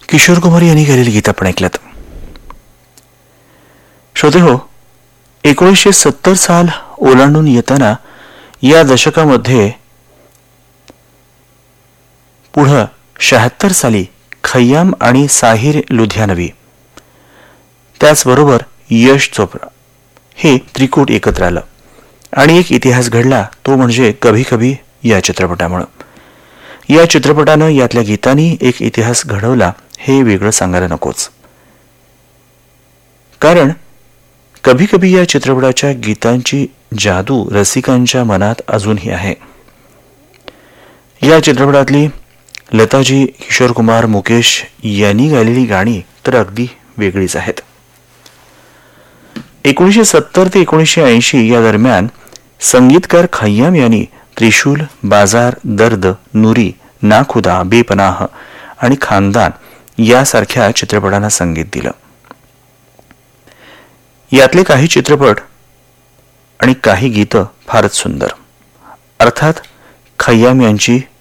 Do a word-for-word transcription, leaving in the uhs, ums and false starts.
किशोर कुमार यांनी गायलेली गीत आपण ऐकलं. श्रोते हो, एकोणीसशे सत्तर साल ओलांडून येताना या दशकामध्ये पुढं शहात्तर साली खय्याम आणि साहिर लुधियानवी, त्याचबरोबर यश चोप्रा हे त्रिकूट एकत्र आलं आणि एक इतिहास घडला, तो म्हणजे कभी कभी या चित्रपटामुळे. या चित्रपटानं यातल्या गीतांनी एक इतिहास घडवला हे वेगळं सांगायला नकोच. कारण कभी कभी या चित्रपटाच्या गीतांची जादू रसिकांच्या मनात अजूनही आहे. या चित्रपटातली लताजी, किशोर कुमार, मुकेश यांनी गायलेली गाणी तर अगदी वेगळीच आहेत. एकोणीसशे सत्तर ते एकोणीसशे ऐंशी या दरम्यान संगीतकार खय्याम यांनी त्रिशूल, बाजार, दर्द, नुरी, नाखुदा, बेपनाह आणि खानदान यासारख्या चित्रपटांना संगीत दिलं. यातले काही चित्रपट आणि काही गीतं फारच सुंदर. अर्थात खय्याम यांची